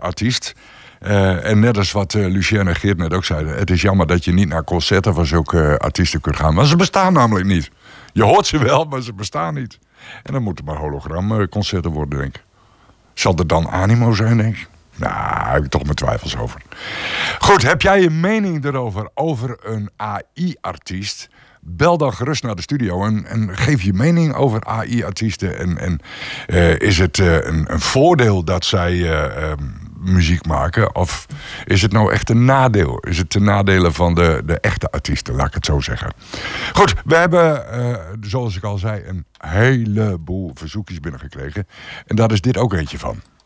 artiest. En net als wat Lucien en Geert net ook zeiden, het is jammer dat je niet naar concerten van zulke artiesten kunt gaan. Maar ze bestaan namelijk niet. Je hoort ze wel, maar ze bestaan niet. En dan moeten maar hologramconcerten worden, denk ik. Zal er dan animo zijn, denk ik? Nou, heb ik toch mijn twijfels over. Goed, heb jij een mening erover, over een AI-artiest? Bel dan gerust naar de studio en geef je mening over AI-artiesten. En is het een voordeel dat zij muziek maken? Of is het nou echt een nadeel? Is het ten nadele van de echte artiesten, laat ik het zo zeggen. Goed, we hebben, zoals ik al zei, een heleboel verzoekjes binnengekregen. En daar is dit ook eentje van.